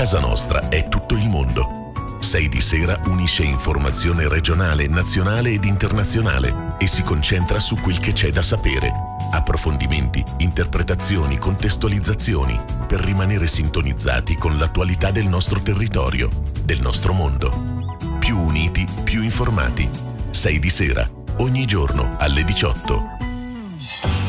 Casa nostra è tutto il mondo. 6 di Sera unisce informazione regionale, nazionale ed internazionale e si concentra su quel che c'è da sapere. Approfondimenti, interpretazioni, contestualizzazioni per rimanere sintonizzati con l'attualità del nostro territorio, del nostro mondo. Più uniti, più informati. 6 di Sera, ogni giorno alle 18.